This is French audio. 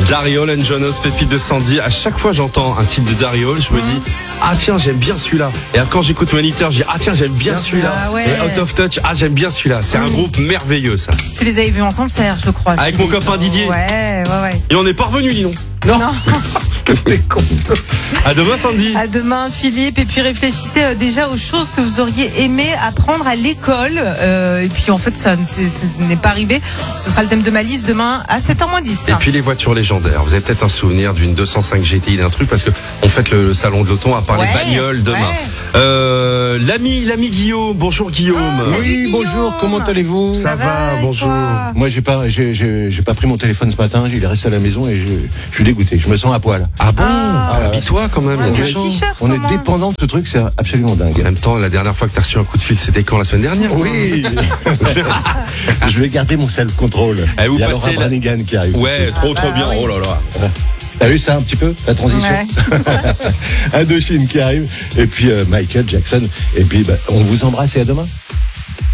Dariol and Jonos, pépite de Sandy. À chaque fois j'entends un titre de Dariol, je me dis ah tiens j'aime bien celui-là. Et quand j'écoute Moniteur, je dis ah tiens j'aime bien celui-là. Ah ouais. Et Out of Touch, ah j'aime bien celui-là. C'est un groupe merveilleux ça. Tu les avais vus en concert, je crois. Avec mon copain Didier. Ouais. Et on n'est pas revenu, dis donc. Non. T'es con. À demain Sandy. À demain Philippe. Et puis réfléchissez déjà aux choses que vous auriez aimé apprendre à l'école. Et puis en fait ça n'est pas arrivé. Ce sera le thème de ma liste demain à 7h10. Et puis les voitures légendaires. Vous avez peut-être un souvenir d'une 205 GTI, d'un truc, parce que on fête le salon de l'auto à part les bagnoles demain. Ouais. L'ami Guillaume. Bonjour Guillaume. Oui, Guillaume. bonjour, comment allez-vous? Ça va, et bonjour. toi? Moi, j'ai pas pris mon téléphone ce matin, il est resté à la maison et je suis dégoûté, je me sens à poil. Ah bon? Ah. Habille-toi quand même. Ouais, il y a un des gens. t-shirt, On est comment dépendant de ce truc, c'est absolument En dingue. même temps, la dernière fois que t'as reçu un coup de fil, c'était quand, la semaine dernière? Oui. Je vais garder mon self-control. Eh, vous Il y a passez Laura la- Branigan qui arrive. tout de Ouais, suite. trop bien. oui. Oh là là. T'as vu ça un petit peu, la transition? Ouais. Indochine qui arrive, et puis Michael Jackson, et puis on vous embrasse et à demain.